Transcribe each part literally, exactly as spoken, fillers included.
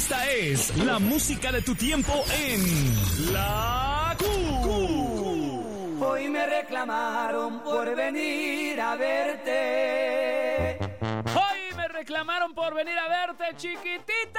Esta es la música de tu tiempo en La Q. Hoy me reclamaron por venir a verte. Hoy me reclamaron por venir a verte, chiquitita.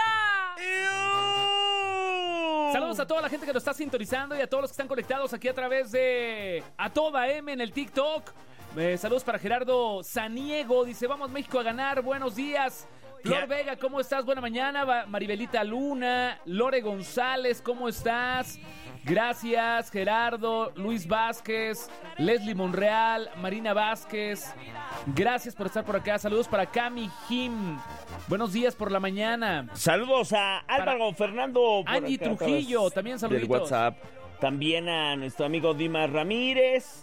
Saludos a toda la gente que nos está sintonizando y a todos los que están conectados aquí a través de A Toda M en el TikTok. Eh, saludos para Gerardo Saniego, dice, vamos México a ganar, buenos días. Flor Vega, ¿cómo estás? Buena mañana. Maribelita Luna, Lore González, ¿cómo estás? Gracias, Gerardo, Luis Vázquez, Leslie Monreal, Marina Vázquez. Gracias por estar por acá. Saludos para Cami Jim. Buenos días por la mañana. Saludos a Álvaro para Fernando. Angie Trujillo, también saluditos. Del WhatsApp. También a nuestro amigo Dimas Ramírez.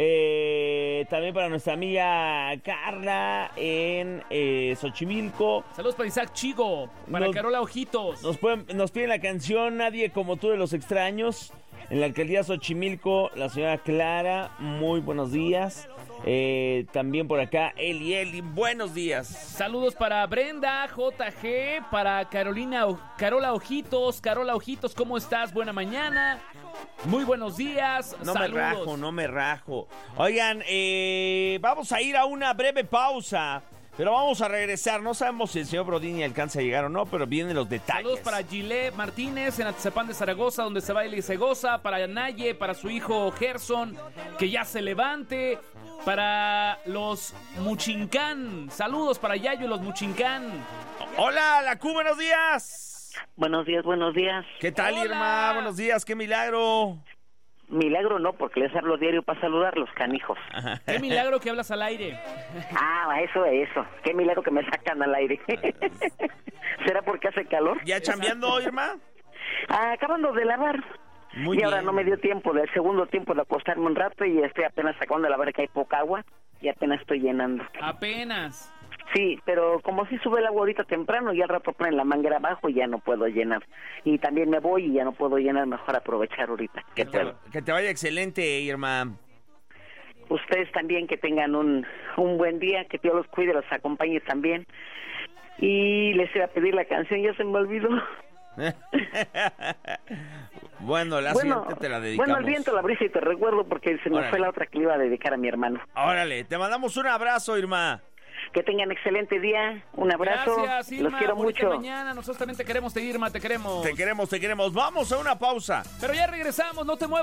Eh, también para nuestra amiga Carla en eh, Xochimilco. Saludos para Isaac Chigo, para nos, Carola Ojitos. Nos, pueden, nos piden la canción Nadie como tú de Los Extraños. En la alcaldía Xochimilco, la señora Clara, muy buenos días. Eh, también por acá Eli Eli, buenos días. Saludos para Brenda J G, para Carolina Carola Ojitos. Carola Ojitos, ¿cómo estás? Buena mañana. Muy buenos días. No Saludos. me rajo, no me rajo. Oigan, eh, vamos a ir a una breve pausa, pero vamos a regresar. No sabemos si el señor Brodini alcanza a llegar o no, pero vienen los detalles. Saludos para Gilé Martínez en Atizapán de Zaragoza, donde se baila y se goza. Para Naye, para su hijo Gerson, que ya se levante. Para los Muchincán. Saludos para Yayo y los Muchincán. Hola, la Q, buenos días. Buenos días, buenos días. ¿Qué tal, Hola. Irma? Buenos días, qué milagro. Milagro no, porque les hablo diario para saludarlos, canijos. Qué milagro que hablas al aire. Ah, eso, eso. Qué milagro que me sacan al aire. ¿Será porque hace calor? ¿Ya chambeando, Irma? Ah, acabando de lavar. Muy y bien. Ahora no me dio tiempo del segundo tiempo de acostarme un rato y estoy apenas sacando de lavar que hay poca agua y apenas estoy llenando. Apenas. Sí, pero como si sube el agua ahorita temprano y al rato ponen la manguera abajo y ya no puedo llenar. Y también me voy y ya no puedo llenar, mejor aprovechar ahorita. Que te, que te vaya excelente, Irma. Ustedes también que tengan un, un buen día, que Dios los cuide, los acompañe también. Y les iba a pedir la canción, ya se me olvidó. Bueno, la bueno, siguiente te la dedicamos. Bueno, el viento, la brisa y te recuerdo porque se me Órale. fue la otra que le iba a dedicar a mi hermano. Órale, te mandamos un abrazo, Irma. Que tengan excelente día, un abrazo. Gracias, Irma. Los quiero bonita mucho. mañana. Nosotros también te queremos, te Irma, te queremos. Te queremos, te queremos. Vamos a una pausa. Pero ya regresamos, no te muevas.